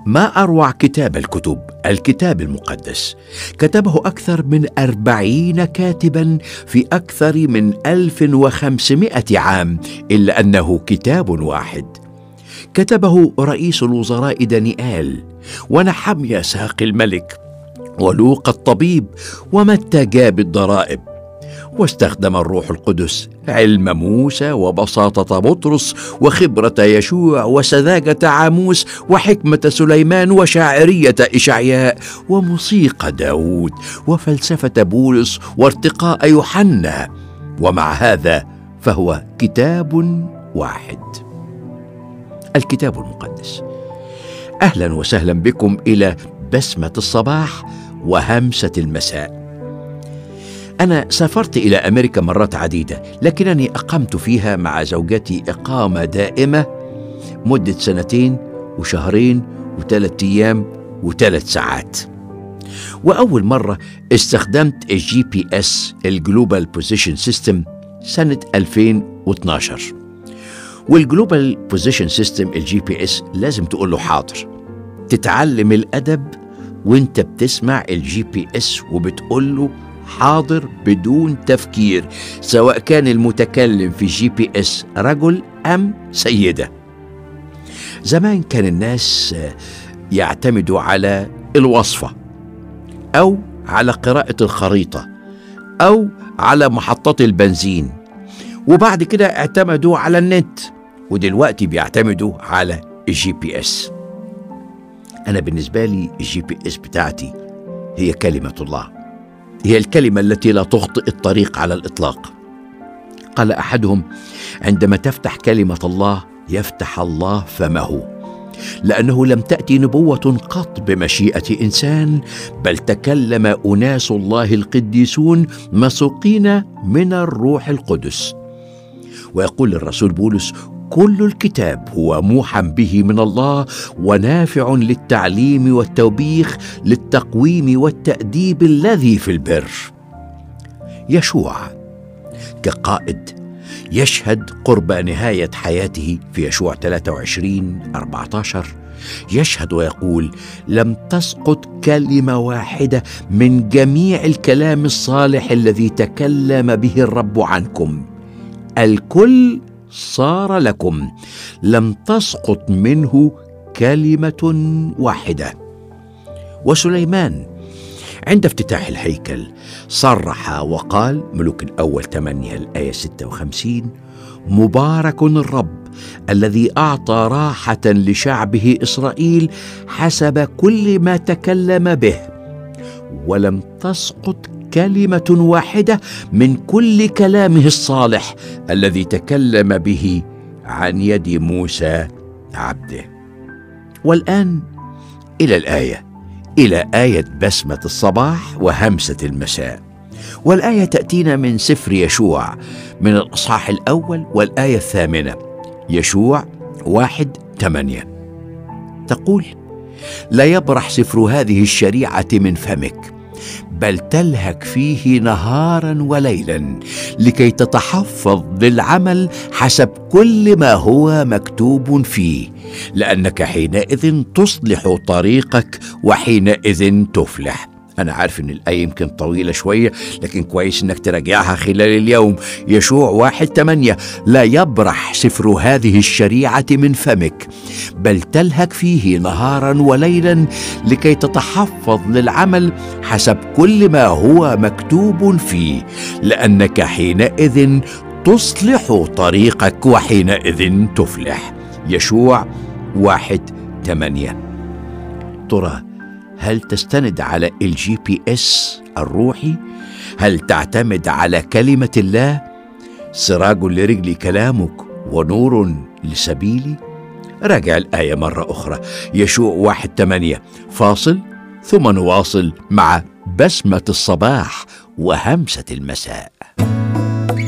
ما أروع كتاب الكتب، الكتاب المقدس. كتبه أكثر من 40 كاتبا في أكثر من 1500 عام، إلا أنه كتاب واحد. كتبه رئيس الوزراء دانيال، ونحميا ساقي الملك، ولوقا الطبيب، ومتى جاب الضرائب. واستخدم الروح القدس علم موسى وبساطة بطرس وخبرة يشوع وسذاجة عاموس وحكمة سليمان وشاعرية إشعياء وموسيقى داود وفلسفة بولس وارتقاء يوحنا، ومع هذا فهو كتاب واحد، الكتاب المقدس. أهلا وسهلا بكم إلى بسمة الصباح وهمسة المساء. أنا سافرت إلى أمريكا مرات عديدة، لكنني أقمت فيها مع زوجتي إقامة دائمة مدة 2 وشهرين و3 أيام و3 ساعات. وأول مرة استخدمت الGPS الجلوبال بوزيشن سيستم سنة 2012. والجلوبال بوزيشن سيستم الGPS لازم تقول له حاضر. تتعلم الأدب وانت بتسمع الGPS وبتقول له حاضر بدون تفكير، سواء كان المتكلم في GPS رجل أم سيدة. زمان كان الناس يعتمدوا على الوصفة أو على قراءة الخريطة أو على محطات البنزين، وبعد كده اعتمدوا على النت، ودلوقتي بيعتمدوا على الGPS. أنا بالنسبة لي الGPS بتاعتي هي كلمة الله، هي الكلمة التي لا تخطئ الطريق على الإطلاق. قال أحدهم: عندما تفتح كلمة الله يفتح الله فمه، لأنه لم تأتي نبوة قط بمشيئة إنسان، بل تكلم أناس الله القديسون مسوقين من الروح القدس. ويقول الرسول بولس: كل الكتاب هو موحى به من الله ونافع للتعليم والتوبيخ للتقويم والتأديب الذي في البر. يشوع كقائد يشهد قرب نهاية حياته في يشوع 23:14، يشهد ويقول: لم تسقط كلمة واحدة من جميع الكلام الصالح الذي تكلم به الرب عنكم، الكل صار لكم، لم تسقط منه كلمة واحدة. وسليمان عند افتتاح الهيكل صرح وقال، ملوك الأول 8 الآية 56: مبارك الرب الذي أعطى راحة لشعبه إسرائيل حسب كل ما تكلم به، ولم تسقط كلمة واحدة من كل كلامه الصالح الذي تكلم به عن يد موسى عبده. والآن إلى آية بسمة الصباح وهمسة المساء. والآية تأتينا من سفر يشوع من الأصحاح 1 والآية 8، يشوع 1:8 تقول: لا يبرح سفر هذه الشريعة من فمك، بل تلهك فيه نهارا وليلا، لكي تتحفظ للعمل حسب كل ما هو مكتوب فيه، لأنك حينئذ تصلح طريقك وحينئذ تفلح. أنا عارف إن الآية يمكن طويلة شوية، لكن كويس إنك تراجعها خلال اليوم. يشوع 1:8: لا يبرح سفر هذه الشريعة من فمك، بل تلهك فيه نهارا وليلا، لكي تتحفظ للعمل حسب كل ما هو مكتوب فيه، لأنك حينئذ تصلح طريقك وحينئذ تفلح. يشوع 1:8. ترى هل تستند على الGPS الروحي؟ هل تعتمد على كلمة الله؟ سراج لرجلي كلامك ونور لسبيلي. راجع الآية مرة أخرى، يشوع 1:8. فاصل ثم نواصل مع بسمة الصباح وهمسة المساء.